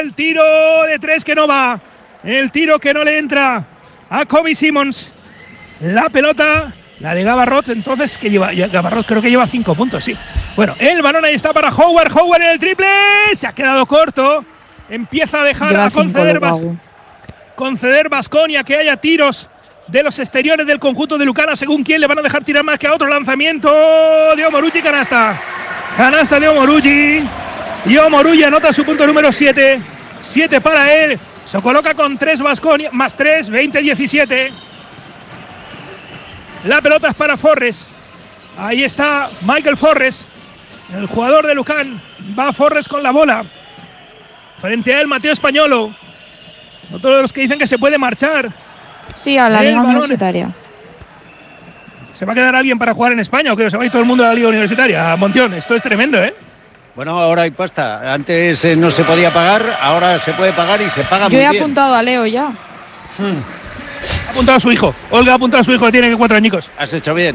el tiro de 3 que no va. El tiro que no le entra a Kobe Simmons. La pelota, la de Gabarrot, entonces, que lleva, Gabarrot creo que lleva 5 puntos, sí. Bueno, el balón ahí está para Howard en el triple, se ha quedado corto. Empieza a dejar a conceder Baskonia que haya tiros de los exteriores del conjunto de Lucana, según quién le van a dejar tirar más que a otro. Lanzamiento de Omorugi, canasta de Omorugi, y Omorugi anota su punto número 7 para él. Se coloca con 3 Baskonia, más 3, 20-17. La pelota es para Forres, ahí está Michael Forres, el jugador de Lucan. Va Forres con la bola, frente a él Mateo Españolo, otro de los que dicen que se puede marchar. Sí, a la liga universitaria. ¿Se va a quedar alguien para jugar en España o qué? ¿Se va a ir todo el mundo a la liga universitaria? Montión, esto es tremendo, ¿eh? Bueno, ahora hay pasta. Antes no se podía pagar, ahora se puede pagar y se paga muy bien. Yo he apuntado a Leo ya. Ha apuntado a su hijo. Olga ha apuntado a su hijo, que tiene 4 añicos. Has hecho bien.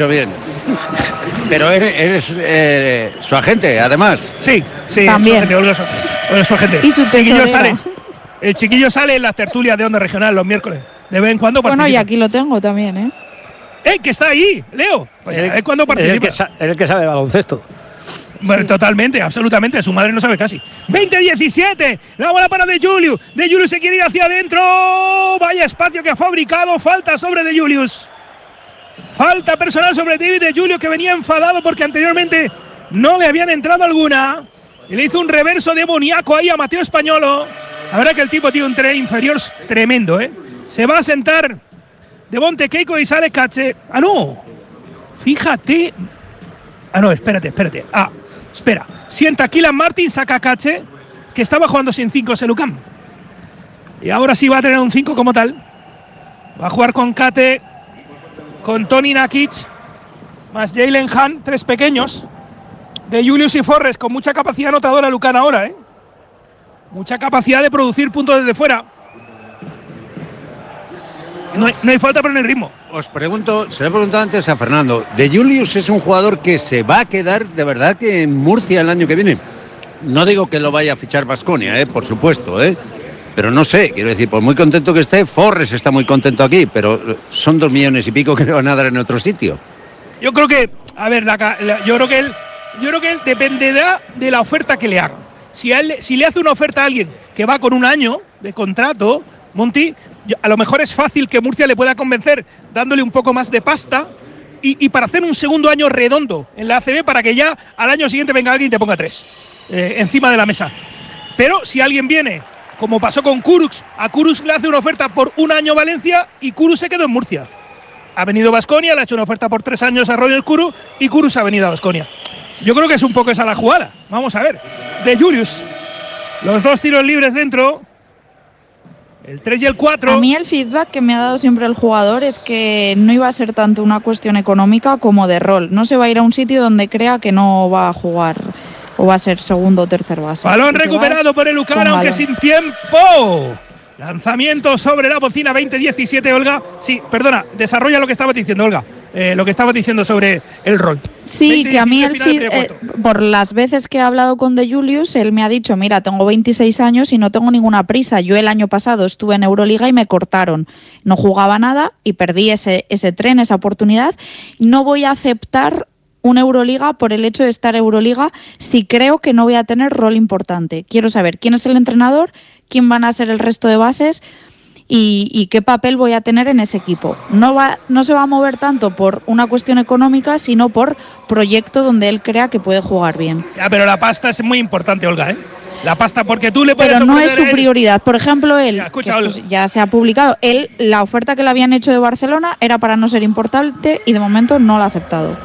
Pero eres su agente, además. Sí, también. Olga es su agente. Y su tesorera. El chiquillo sale en las tertulias de Onda Regional los miércoles. De vez en cuando participa. Bueno, y aquí lo tengo también, ¿eh? Que está ahí, Leo. Pues cuando participa. El que sabe baloncesto. Bueno, sí. Totalmente, absolutamente. Su madre no sabe casi. 20-17. La bola para De Julius. De Julius se quiere ir hacia adentro. Vaya espacio que ha fabricado. Falta sobre De Julius. Falta personal sobre David De Julius, que venía enfadado porque anteriormente no le habían entrado alguna. Y le hizo un reverso demoníaco ahí a Mateo Españolo. La verdad que el tipo tiene un tren inferior tremendo, ¿eh? Se va a sentar Devonte Keiko y sale Cache. ¡Ah, no! Fíjate. Ah, no, espérate. Espera. Sienta Kylian Martin, saca Cache, que estaba jugando sin 5 Selucam. Y ahora sí va a tener un 5 como tal. Va a jugar con Kate, con Tony Nakic, más Jalen Hunt, 3 pequeños. De Julius y Forres, con mucha capacidad anotadora Lucana ahora, ¿eh? Mucha capacidad de producir puntos desde fuera. No hay falta, pero en el ritmo. Os pregunto, se lo he preguntado antes a Fernando. De Julius es un jugador que se va a quedar de verdad que en Murcia el año que viene. No digo que lo vaya a fichar Baskonia, por supuesto, pero no sé, quiero decir, pues muy contento que esté. Forres está muy contento aquí, pero son 2 millones y pico que le van a dar en otro sitio. Yo creo que, a ver, yo creo que él dependerá de la oferta que le hagan. Si le hace una oferta a alguien que va con un año de contrato, Monty, a lo mejor es fácil que Murcia le pueda convencer dándole un poco más de pasta y para hacer un segundo año redondo en la ACB, para que ya al año siguiente venga alguien y te ponga 3 encima de la mesa. Pero si alguien viene, como pasó con Kurux, a Kurux le hace una oferta por un año Valencia y Kurux se quedó en Murcia. Ha venido Baskonia, le ha hecho una oferta por 3 años a Royal Kurux y Kurux ha venido a Baskonia. Yo creo que es un poco esa la jugada. Vamos a ver. De Julius. Los 2 tiros libres dentro. El 3 y el 4. A mí el feedback que me ha dado siempre el jugador es que no iba a ser tanto una cuestión económica como de rol. No se va a ir a un sitio donde crea que no va a jugar o va a ser segundo o tercer base. Balón recuperado por el Lucana, aunque sin tiempo. Lanzamiento sobre la bocina, 20-17, Olga. Sí, perdona, desarrolla lo que estabas diciendo, Olga. Lo que estabas diciendo sobre el rol. Sí, que a mí por las veces que he hablado con De Julius, él me ha dicho, mira, tengo 26 años y no tengo ninguna prisa. Yo el año pasado estuve en Euroliga y me cortaron. No jugaba nada y perdí ese tren, esa oportunidad. No voy a aceptar una Euroliga por el hecho de estar en Euroliga si creo que no voy a tener rol importante. Quiero saber quién es el entrenador, quién van a ser el resto de bases y qué papel voy a tener en ese equipo. No se va a mover tanto por una cuestión económica, sino por proyecto donde él crea que puede jugar bien. Ya, pero la pasta es muy importante, Olga, La pasta, porque tú le puedes... Pero no es su prioridad. Por ejemplo, él, escucha, que esto ya se ha publicado, la oferta que le habían hecho de Barcelona era para no ser importante y de momento no la ha aceptado.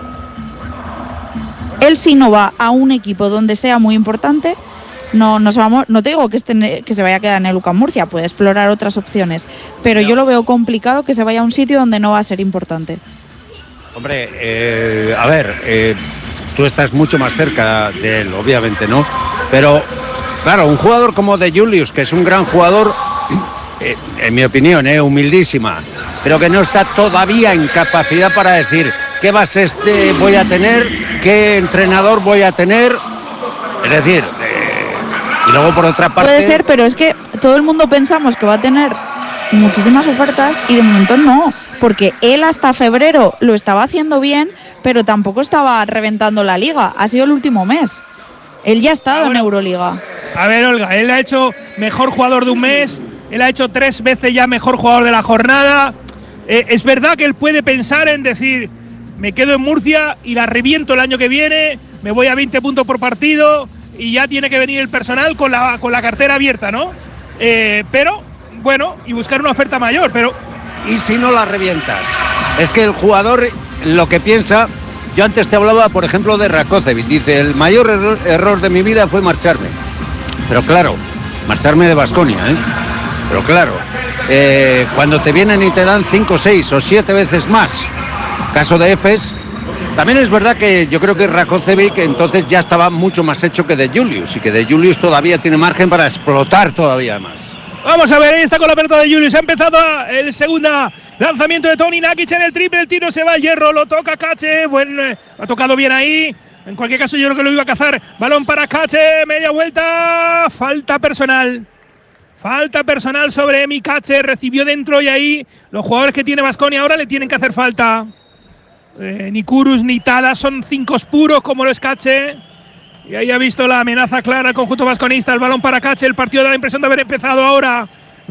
Él, si no va a un equipo donde sea muy importante, no te digo que se vaya a quedar en el UCAM Murcia, puede explorar otras opciones, pero yo lo veo complicado que se vaya a un sitio donde no va a ser importante. Hombre, a ver, tú estás mucho más cerca de él, obviamente, ¿no? Pero, claro, un jugador como De Julius, que es un gran jugador, en mi opinión, humildísima, pero que no está todavía en capacidad para decir qué bases voy a tener, qué entrenador voy a tener. Es decir, Y luego por otra parte… Puede ser, pero es que todo el mundo pensamos que va a tener muchísimas ofertas y de momento no, porque él hasta febrero lo estaba haciendo bien, pero tampoco estaba reventando la liga. Ha sido el último mes. Él ya ha estado en Euroliga. A ver, Olga, él ha hecho mejor jugador de un mes, él ha hecho 3 veces ya mejor jugador de la jornada. Es verdad que él puede pensar en decir, me quedo en Murcia y la reviento el año que viene, me voy a 20 puntos por partido y ya tiene que venir el personal con la cartera abierta, ¿no? Pero, bueno, y buscar una oferta mayor, pero… ¿Y si no la revientas? Es que el jugador lo que piensa… Yo antes te hablaba, por ejemplo, de Rakocevic. Dice, el mayor error de mi vida fue marcharme. Pero claro, marcharme de Baskonia, ¿eh? Pero claro, cuando te vienen y te dan 5, 6 o 7 veces más, caso de Efes, también es verdad que yo creo que Rakocevic entonces ya estaba mucho más hecho que de Julius, y que de Julius todavía tiene margen para explotar todavía más. Vamos a ver, ahí está con la pelota de Julius. Ha empezado el segundo lanzamiento de Toni Nakic en el triple. El tiro se va al hierro, lo toca Cache. Ha tocado bien ahí. En cualquier caso, yo creo que lo iba a cazar. Balón para Cache, media vuelta. Falta personal. Falta personal sobre Emi Cache. Recibió dentro y ahí los jugadores que tiene Baskonia ahora le tienen que hacer falta. Ni Kurus ni Tada son 5 puros como lo es Cache. Y ahí ha visto la amenaza clara el conjunto vasconista. El balón para Cache. El partido da la impresión de haber empezado ahora.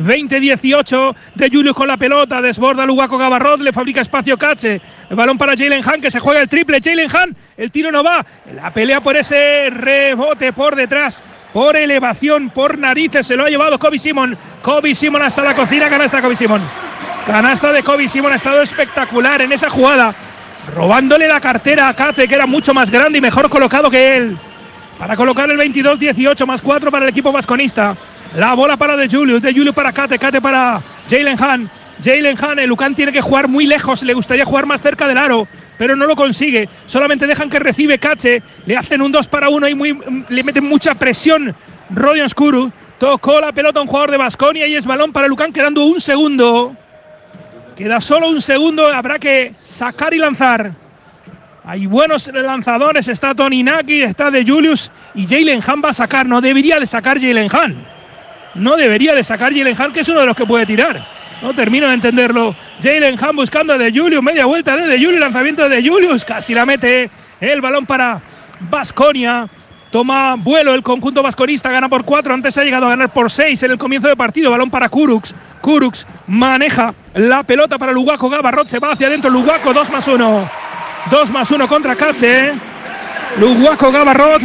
20-18 de Julius con la pelota. Desborda Luguaco Gabarrot. Le fabrica espacio Cache. El balón para Jalen Hunt, que se juega el triple. Jalen Hunt. El tiro no va. La pelea por ese rebote por detrás. Por elevación, por narices. Se lo ha llevado Kobe Simon. Kobe Simon hasta la cocina. Canasta Kobe Simon. Canasta de Kobe Simon. Ha estado espectacular en esa jugada. Robándole la cartera a Cache, que era mucho más grande y mejor colocado que él. Para colocar el 22-18, más 4 para el equipo vasconista. La bola para de Julius para Cache, Cache para Jalen Hunt. Jalen Hunt, el Lucan tiene que jugar muy lejos, le gustaría jugar más cerca del aro, pero no lo consigue. Solamente dejan que recibe Cache, le hacen un 2 para 1 y le meten mucha presión. Rodion Skuru tocó la pelota a un jugador de Baskonia y es balón para Lucan, quedando un segundo. Queda solo un segundo, habrá que sacar y lanzar. Hay buenos lanzadores, está Toni Nakic, está de Julius y Jalen Hunt va a sacar. No debería de sacar Jalen Hunt. No debería de sacar Jalen Hunt, que es uno de los que puede tirar. No termino de entenderlo. Jalen Hunt buscando a de Julius, media vuelta de Julius, lanzamiento de Julius, casi la mete. El balón para Baskonia. Toma vuelo el conjunto vasconista, gana por 4, antes ha llegado a ganar por 6 en el comienzo de partido. Balón para Kurucs. Kurucs maneja la pelota para Luguaco Gabarrot, se va hacia adentro Luguaco, 2+1. 2+1 contra Cache. Luguaco Gabarrot,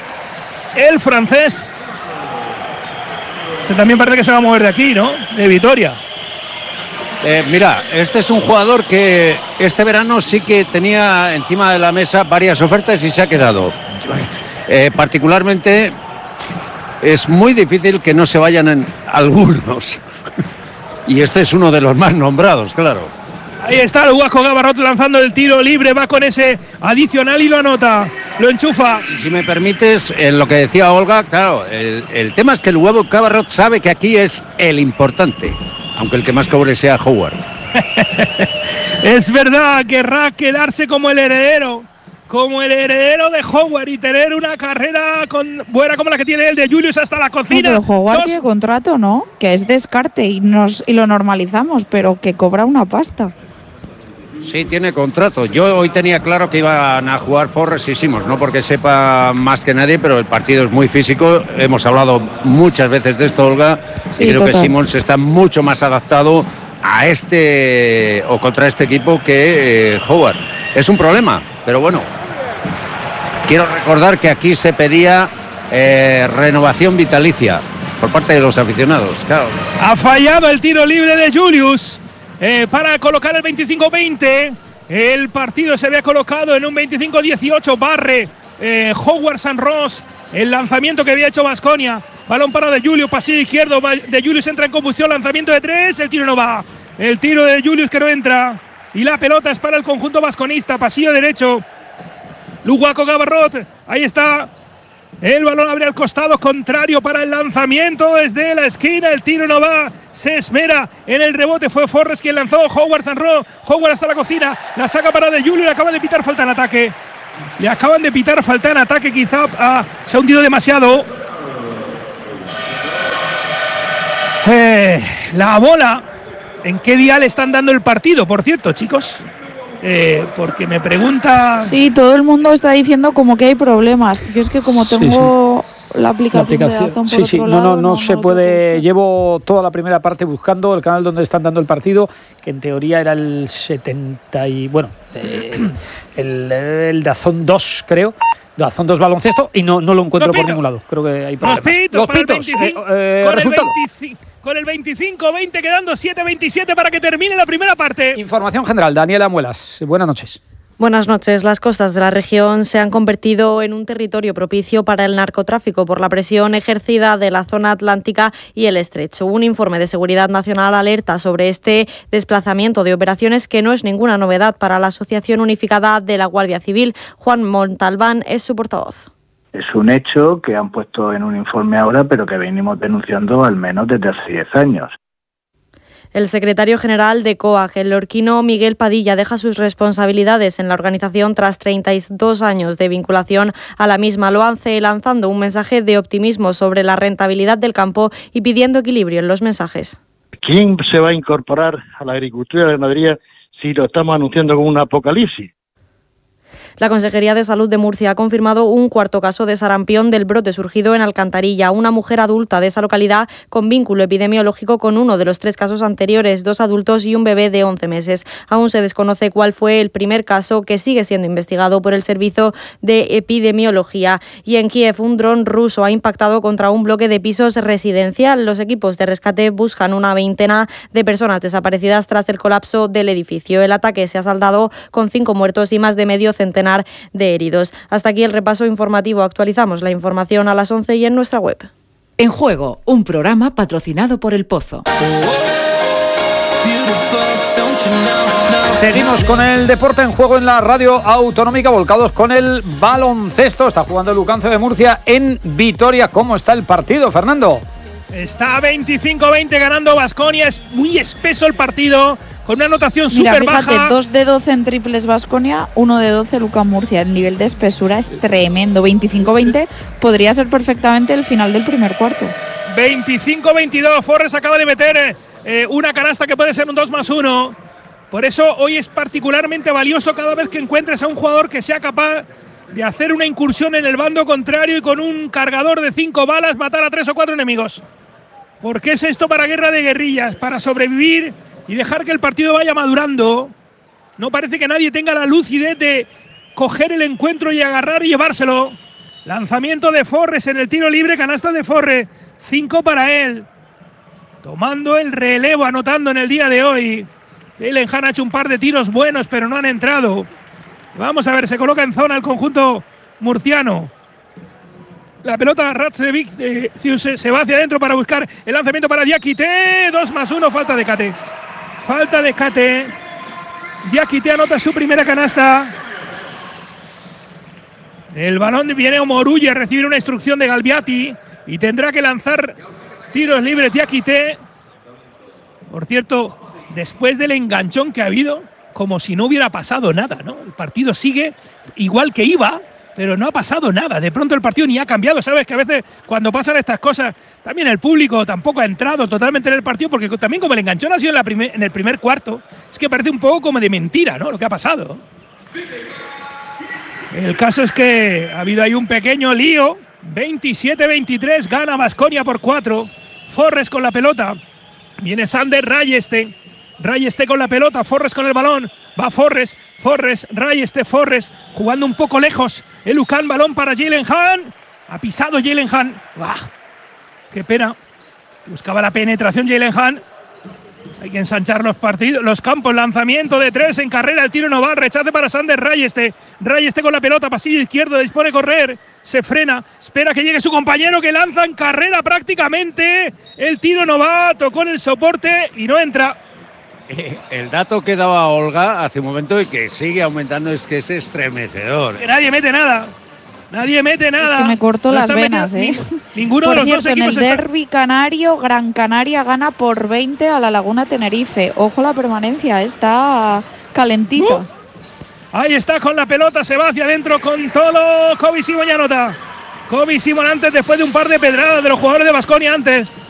el francés. Este también parece que se va a mover de aquí, ¿no? De Vitoria. Mira, este es un jugador que este verano sí que tenía encima de la mesa varias ofertas y se ha quedado. Particularmente es muy difícil que no se vayan algunos. Y este es uno de los más nombrados, claro. Ahí está el Luguaco Gabarrot lanzando el tiro libre, va con ese adicional y lo anota, lo enchufa. Y si me permites, en lo que decía Olga, claro, el tema es que el Luguaco Gabarrot sabe que aquí es el importante, aunque el que más cobre sea Howard. Es verdad, querrá quedarse como el heredero de Howard y tener una carrera buena como la que tiene el de Julius hasta la cocina. No, pero Howard tiene contrato, ¿no? Que es descarte y lo normalizamos, pero que cobra una pasta. Sí, tiene contrato. Yo hoy tenía claro que iban a jugar Forrest y Simons, no porque sepa más que nadie, pero el partido es muy físico. Hemos hablado muchas veces de esto, Olga, sí, y creo total. Que Simons está mucho más adaptado a contra este equipo que Howard. Es un problema, pero bueno. Quiero recordar que aquí se pedía renovación vitalicia por parte de los aficionados. Claro. Ha fallado el tiro libre de Julius. Para colocar el 25-20, el partido se había colocado en un 25-18, barre Howard San Ross, el lanzamiento que había hecho Baskonia, balón para de Julius, pasillo izquierdo, de Julius entra en combustión, lanzamiento de 3, el tiro no va, el tiro de Julius que no entra, y la pelota es para el conjunto vasconista, pasillo derecho, Luguaco Gabarrot, ahí está. El balón abre al costado contrario para el lanzamiento desde la esquina. El tiro no va. Se esmera en el rebote. Fue Forrest quien lanzó. Howard Sanro. Howard hasta la cocina. La saca para de Julio. Le acaban de pitar falta en ataque. Quizá se ha hundido demasiado. La bola, ¿en qué día le están dando el partido, por cierto, chicos? Porque me pregunta... Sí, todo el mundo está diciendo como que hay problemas. Yo es que como tengo la aplicación de Dazón por otro lado, no se puede. Llevo toda la primera parte buscando el canal donde están dando el partido, que en teoría era el 70 y... Bueno, el Dazón 2, creo. Dazón 2 baloncesto, y no lo encuentro por ningún lado. Creo que hay problemas. Los pitos. Con el 25-20, quedando 7-27 para que termine la primera parte. Información general, Daniela Muelas. Buenas noches. Buenas noches. Las costas de la región se han convertido en un territorio propicio para el narcotráfico por la presión ejercida de la zona atlántica y el estrecho. Un informe de Seguridad Nacional alerta sobre este desplazamiento de operaciones, que no es ninguna novedad para la Asociación Unificada de la Guardia Civil. Juan Montalbán es su portavoz. Es un hecho que han puesto en un informe ahora, pero que venimos denunciando al menos desde hace 10 años. El secretario general de COAG, el lorquino Miguel Padilla, deja sus responsabilidades en la organización tras 32 años de vinculación a la misma. Lo hace lanzando un mensaje de optimismo sobre la rentabilidad del campo y pidiendo equilibrio en los mensajes. ¿Quién se va a incorporar a la agricultura y la ganadería si lo estamos anunciando como un apocalipsis? La Consejería de Salud de Murcia ha confirmado un cuarto caso de sarampión del brote surgido en Alcantarilla. Una mujer adulta de esa localidad con vínculo epidemiológico con uno de los 3 casos anteriores, 2 adultos y un bebé de 11 meses. Aún se desconoce cuál fue el primer caso, que sigue siendo investigado por el Servicio de Epidemiología. Y en Kiev, un dron ruso ha impactado contra un bloque de pisos residencial. Los equipos de rescate buscan una veintena de personas desaparecidas tras el colapso del edificio. El ataque se ha saldado con 5 muertos y más de medio centenar de heridos. Hasta aquí el repaso informativo. Actualizamos la información a las 11 y en nuestra web. En Juego, un programa patrocinado por El Pozo. Seguimos con el deporte en juego en la radio autonómica, volcados con el baloncesto. Está jugando el Lucancio de Murcia en Vitoria. ¿Cómo está el partido, Fernando? Está 25-20 ganando Baskonia. Es muy espeso el partido, con una anotación súper baja. Fíjate, 2 de 12 en triples Baskonia, 1 de 12 Lucan Murcia. El nivel de espesura es tremendo. 25-20 podría ser perfectamente el final del primer cuarto. 25-22. Forres acaba de meter una canasta que puede ser un 2+1. Por eso hoy es particularmente valioso cada vez que encuentres a un jugador que sea capaz de hacer una incursión en el bando contrario y con un cargador de 5 balas matar a 3 o 4 enemigos. Porque es esto para guerra de guerrillas, para sobrevivir y dejar que el partido vaya madurando. No parece que nadie tenga la lucidez de coger el encuentro y agarrar y llevárselo. Lanzamiento de Forres en el tiro libre, canasta de Forres, 5 para él. Tomando el relevo, anotando en el día de hoy. Jalen Han ha hecho un par de tiros buenos, pero no han entrado. Vamos a ver, se coloca en zona el conjunto murciano. La pelota Radcevic se va hacia adentro para buscar el lanzamiento para Diakité. 2+1, falta de Kate. Falta de Kate. Diakité anota su primera canasta. El balón viene a Morulla a recibir una instrucción de Galbiati y tendrá que lanzar tiros libres Diakité. Por cierto, después del enganchón que ha habido, como si no hubiera pasado nada, ¿no? El partido sigue igual que iba, pero no ha pasado nada. De pronto el partido ni ha cambiado. Sabes que a veces cuando pasan estas cosas, también el público tampoco ha entrado totalmente en el partido, porque también como el enganchón ha sido en el primer cuarto, es que parece un poco como de mentira, ¿no? Lo que ha pasado. El caso es que ha habido ahí un pequeño lío. 27-23, gana Baskonia por 4. Forres con la pelota. Viene Sander Rayeste. Rayeste con la pelota, Forres con el balón. Va Forres, Rayeste, Forres. Jugando un poco lejos. El Lucan, balón para Jalen Han. Ha pisado Jalen Han. Qué pena. Buscaba la penetración Jalen Han. Hay que ensanchar los campos. Lanzamiento de 3 en carrera. El tiro no va. Rechace para Sander Rayeste. Rayeste con la pelota. Pasillo izquierdo. Dispone a correr. Se frena. Espera que llegue su compañero que lanza en carrera prácticamente. El tiro no va. Tocó en el soporte y no entra. El dato que daba Olga hace un momento y que sigue aumentando es que es estremecedor. Que nadie mete nada. Nadie mete nada. Es que me cortó las venas, Ninguno por de los cierto, dos equipos en el derbi canario, Gran Canaria gana por 20 a la Laguna Tenerife. Ojo la permanencia, está calentita. Ahí está con la pelota, se va hacia adentro con todo. Kobe Simon ya anota. Kobe Simon antes, después de un par de pedradas de los jugadores de Baskonia antes.